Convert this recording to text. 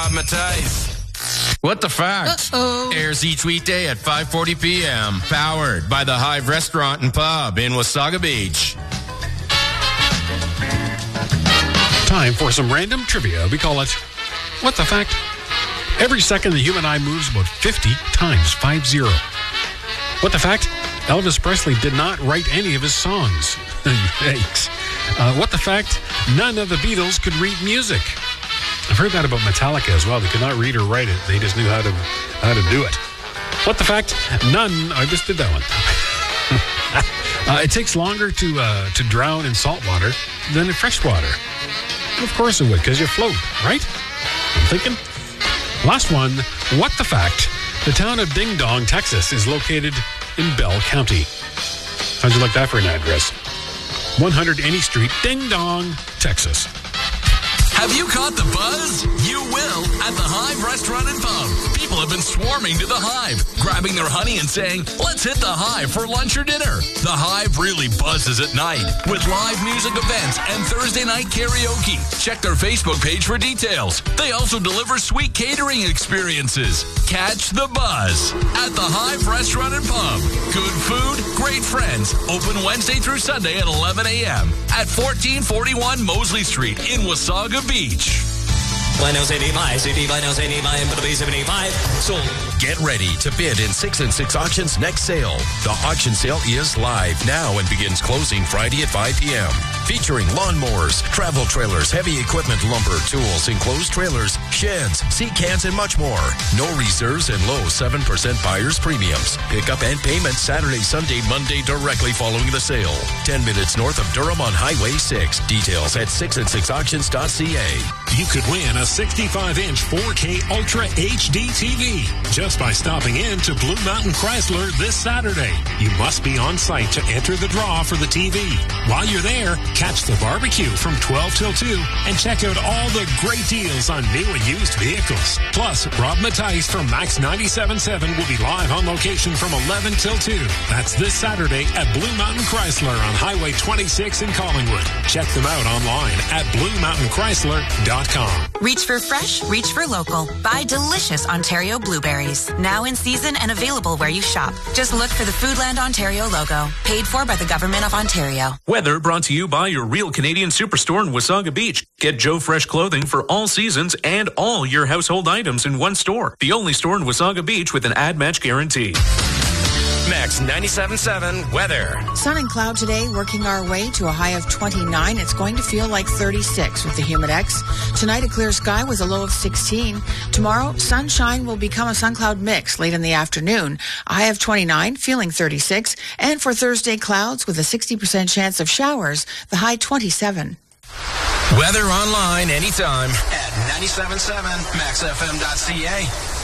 Matthijs. What the Fact airs each weekday at 5:40 p.m. Powered by the Hive Restaurant and Pub in Wasaga Beach. Time for some random trivia. We call it What the Fact? Every second, the human eye moves about 50 times, 50. What the fact? Elvis Presley did not write any of his songs. Yikes. What the fact? None of the Beatles could read music. I've heard that about Metallica as well. They could not read or write it. They just knew how to do it. What the fact? None. I just did that one. It takes longer to drown in salt water than in fresh water. Of course it would, because you float, right? I'm thinking. Last one. What the fact? The town of Ding Dong, Texas, is located in Bell County. How'd you like that for an address? 100 Any Street, Ding Dong, Texas. Have you caught the buzz? You will at the Hive Restaurant and Pub. People have been swarming to the Hive, grabbing their honey and saying, let's hit the Hive for lunch or dinner. The Hive really buzzes at night with live music events and Thursday night karaoke. Check their Facebook page for details. They also deliver sweet catering experiences. Catch the buzz at the Hive Restaurant and Pub. Good food, great friends. Open Wednesday through Sunday at 11 a.m. at 1441 Mosley Street in Wasaga Beach. Get ready to bid in 6 and 6 Auctions next sale. The auction sale is live now and begins closing Friday at 5 p.m. Featuring lawnmowers, travel trailers, heavy equipment, lumber, tools, enclosed trailers, sheds, seat cans, and much more. No reserves and low 7% buyer's premiums. Pickup and payment Saturday, Sunday, Monday directly following the sale. 10 minutes north of Durham on Highway 6. Details at 6and6auctions.ca. You could win a 65-inch 4K Ultra HD TV just by stopping in to Blue Mountain Chrysler this Saturday. You must be on site to enter the draw for the TV. While you're there, catch the barbecue from 12 till 2 and check out all the great deals on new and used vehicles. Plus, Rob Matthijs from Max 97.7 will be live on location from 11 till 2. That's this Saturday at Blue Mountain Chrysler on Highway 26 in Collingwood. Check them out online at BlueMountainChrysler.com. Reach for fresh, reach for local. Buy delicious Ontario blueberries. Now in season and available where you shop. Just look for the Foodland Ontario logo. Paid for by the Government of Ontario. Weather brought to you by your Real Canadian Superstore in Wasaga Beach. Get Joe Fresh clothing for all seasons and all your household items in one store. The only store in Wasaga Beach with an ad match guarantee. Max 97.7 weather. Sun and cloud today, working our way to a high of 29. It's going to feel like 36 with the Humidex. Tonight, a clear sky with a low of 16. Tomorrow, sunshine will become a sun-cloud mix late in the afternoon. A high of 29, feeling 36. And for Thursday, clouds with a 60% chance of showers, the high 27. Weather online anytime at 97.7 maxfm.ca.